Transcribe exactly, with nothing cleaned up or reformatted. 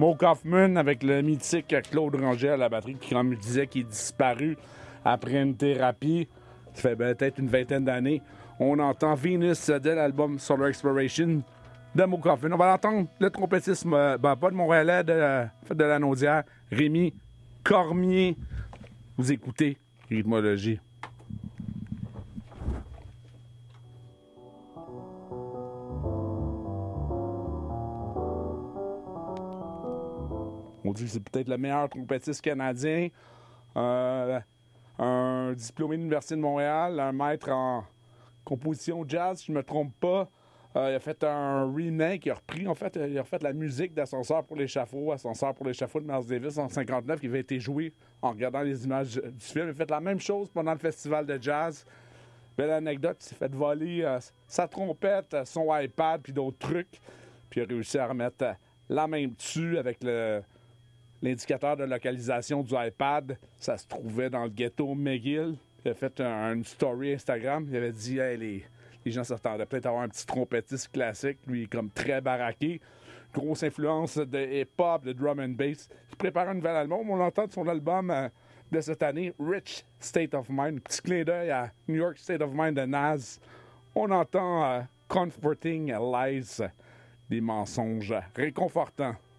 Mo Kaufman avec le mythique Claude Rangel à la batterie qui, comme je disais, qui est disparu après une thérapie. Ça fait ben, peut-être une vingtaine d'années. On entend Venus de l'album Solar Exploration de Mo Kaufman. On va l'entendre, le trompettiste, ben, pas de Montréalais, de, de la Naudière, Rémi Cormier. Vous écoutez Rythmologie. On dit que c'est peut-être le meilleur trompettiste canadien. Euh, un diplômé de l'Université de Montréal, un maître en composition jazz, si je ne me trompe pas. Euh, il a fait un remake, il a repris, en fait, il a refait la musique d'Ascenseur pour l'échafaud, Ascenseur pour l'échafaud de Miles Davis en cinquante-neuf, qui avait été joué en regardant les images du film. Il a fait la même chose pendant le festival de jazz. Belle anecdote, il s'est fait voler euh, sa trompette, son iPad, puis d'autres trucs. Puis il a réussi à remettre euh, la main dessus avec le... l'indicateur de localisation du iPad. Ça se trouvait dans le ghetto McGill. Il a fait un, une story Instagram. Il avait dit hey, les, les gens s'attendaient peut-être à avoir un petit trompettiste classique. Lui, comme très baraqué. Grosse influence de hip-hop, de drum and bass. Il prépare un nouvel album. On l'entend de son album euh, de cette année, Rich State of Mind. Petit clin d'œil à New York State of Mind de Nas. On entend euh, Comforting Lies, des mensonges réconfortants.